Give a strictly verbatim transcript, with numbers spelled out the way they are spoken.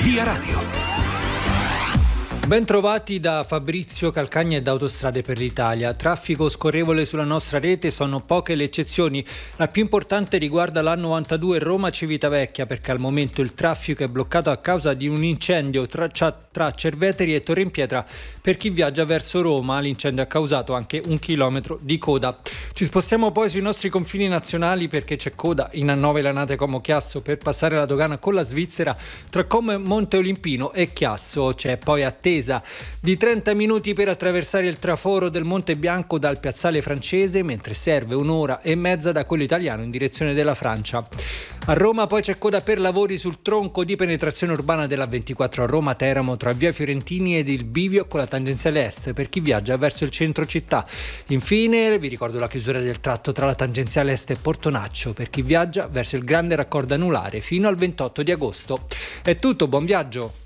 Via Radio. Ben trovati da Fabrizio Calcagna e da Autostrade per l'Italia. Traffico scorrevole sulla nostra rete, sono poche le eccezioni. La più importante riguarda l'A novantadue Roma-Civitavecchia, perché al momento il traffico è bloccato a causa di un incendio tra, tra Cerveteri e Torre in Pietra. Per chi viaggia verso Roma, l'incendio ha causato anche un chilometro di coda. Ci spostiamo poi sui nostri confini nazionali, perché c'è coda in A nove Lanate Como Chiasso per passare la dogana con la Svizzera tra Como Monte Olimpino e Chiasso. C'è poi attesa di trenta minuti per attraversare il traforo del Monte Bianco dal piazzale francese, mentre serve un'ora e mezza da quello italiano in direzione della Francia. A Roma poi c'è coda per lavori sul tronco di penetrazione urbana della ventiquattro a Roma Teramo tra via Fiorentini ed il bivio con la tangenziale est per chi viaggia verso il centro città. Infine vi ricordo la chiusura del tratto tra la tangenziale est e Portonaccio per chi viaggia verso il grande raccordo anulare fino al ventotto di agosto. È tutto, buon viaggio!